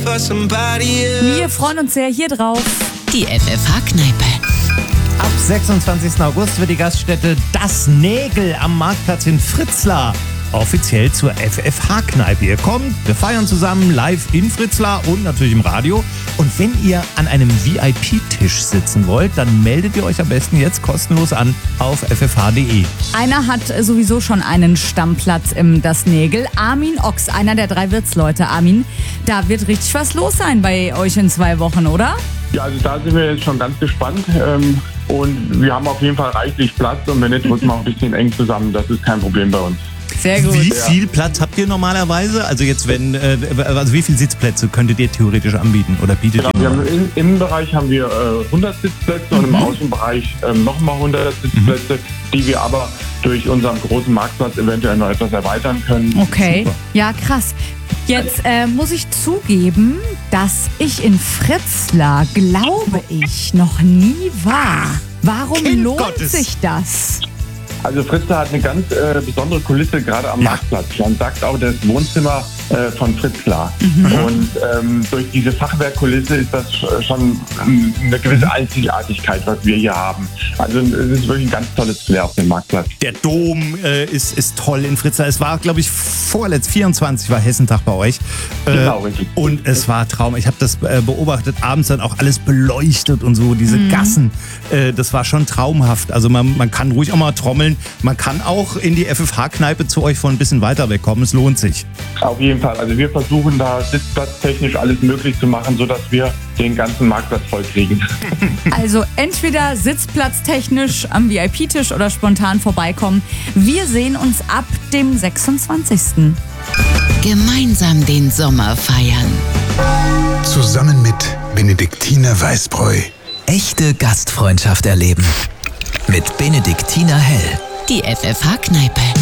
Wir freuen uns sehr hier drauf. Die FFH-Kneipe. Ab 26. August wird die Gaststätte Das Nägel am Marktplatz in Fritzlar offiziell zur FFH-Kneipe. Ihr kommt, wir feiern zusammen live in Fritzlar und natürlich im Radio. Und wenn ihr an einem VIP-Tisch sitzen wollt, dann meldet ihr euch am besten jetzt kostenlos an auf ffh.de. Einer hat sowieso schon einen Stammplatz im Das Nägel. Armin Ochs, einer der 3 Wirtsleute. Armin, da wird richtig was los sein bei euch in 2 Wochen, oder? Ja, also da sind wir jetzt schon ganz gespannt. Und wir haben auf jeden Fall reichlich Platz. Und wenn nicht, drücken wir ein bisschen eng zusammen. Das ist kein Problem bei uns. Sehr gut. Wie viel Platz habt ihr normalerweise? Also jetzt also wie viele Sitzplätze könntet ihr theoretisch anbieten oder bietet ihr? Wir haben im Innenbereich haben wir 100 Sitzplätze und im Außenbereich nochmal 100 Sitzplätze, die wir aber durch unseren großen Marktplatz eventuell noch etwas erweitern können. Okay, Super. ja krass. Jetzt muss ich zugeben, dass ich in Fritzlar, glaube ich, noch nie war. Warum Kind lohnt Gottes. sich das? Also Fritzlar hat eine ganz besondere Kulisse, gerade am Marktplatz. Man sagt auch das Wohnzimmer von Fritzlar. Und durch diese Fachwerkkulisse ist das schon eine gewisse Einzigartigkeit, was wir hier haben. Also es ist wirklich ein ganz tolles Flair auf dem Marktplatz. Der Dom ist toll in Fritzlar. Es war, glaube ich, 24 war Hessentag bei euch. Genau, richtig. Und es war Traum. Ich habe das beobachtet, abends dann auch alles beleuchtet und so, diese Gassen. Das war schon traumhaft. Also man kann ruhig auch mal trommeln. Man kann auch in die FFH-Kneipe zu euch von ein bisschen weiter wegkommen. Es lohnt sich. Auf jeden Fall. Also wir versuchen da sitzplatztechnisch alles möglich zu machen, sodass wir den ganzen Marktplatz voll kriegen. Also entweder sitzplatztechnisch am VIP-Tisch oder spontan vorbeikommen. Wir sehen uns ab dem 26. Gemeinsam den Sommer feiern. Zusammen mit Benediktiner Weißbräu. Echte Gastfreundschaft erleben. Mit Benediktiner Hell. Die FFH-Kneipe.